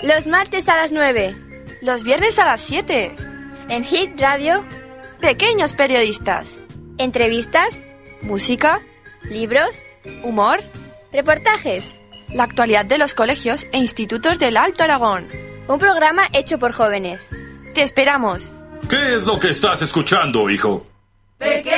Los martes a las 9. Los viernes a las 7. En Hit Radio. Pequeños periodistas. Entrevistas. Música. Libros. Humor. Reportajes. La actualidad de los colegios e institutos del Alto Aragón. Un programa hecho por jóvenes. ¡Te esperamos! ¿Qué es lo que estás escuchando, hijo?